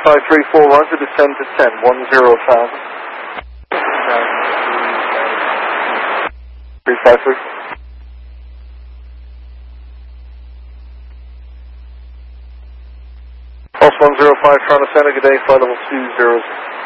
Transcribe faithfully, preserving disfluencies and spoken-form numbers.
five three four one to descend to ten, one zero thousand. three five three. Pulse one zero five, Toronto Center, good day, flight level two zero zero.